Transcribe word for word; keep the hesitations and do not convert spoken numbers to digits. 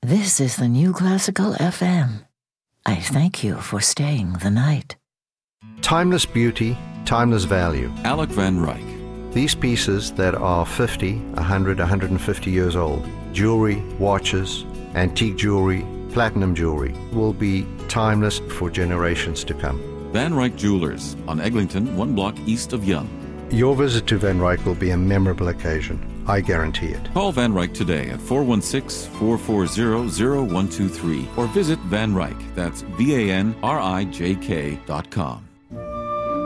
This is the New Classical F M. I thank you for staying the night. Timeless beauty, timeless value. Alec Van Ryk. These pieces that are fifty, one hundred, one hundred fifty years old, jewelry, watches, antique jewelry, platinum jewelry, will be timeless for generations to come. Van Ryk Jewelers on Eglinton, one block east of Yonge. Your visit to Van Ryk will be a memorable occasion. I guarantee it. Call Van Ryk today at four one six, four four zero, zero one two three or visit Van Ryk, that's V A N R I J K dot com.